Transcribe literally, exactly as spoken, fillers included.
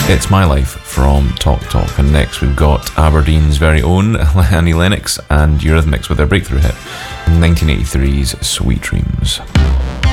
It's My Life from Talk Talk. And next we've got Aberdeen's very own Annie Lennox and Eurythmics with their breakthrough hit, nineteen eighty-three's Sweet Dreams.